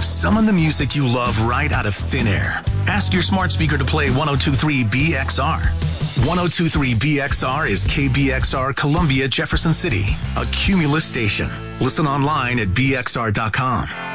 Summon the music you love right out of thin air. Ask your smart speaker to play 1023 BXR. 1023 BXR is KBXR Columbia, Jefferson City, a Cumulus station. Listen online at bxr.com.